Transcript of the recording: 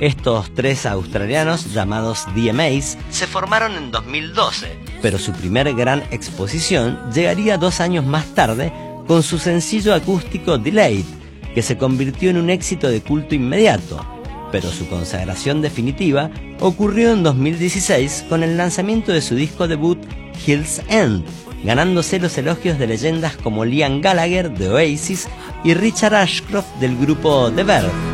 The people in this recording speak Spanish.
Estos tres australianos, llamados DMAs, se formaron en 2012, pero su primer gran exposición llegaría 2 años más tarde con su sencillo acústico Delayed, que se convirtió en un éxito de culto inmediato, pero su consagración definitiva ocurrió en 2016 con el lanzamiento de su disco debut Hill's End, ganándose los elogios de leyendas como Liam Gallagher de Oasis y Richard Ashcroft del grupo The Verve.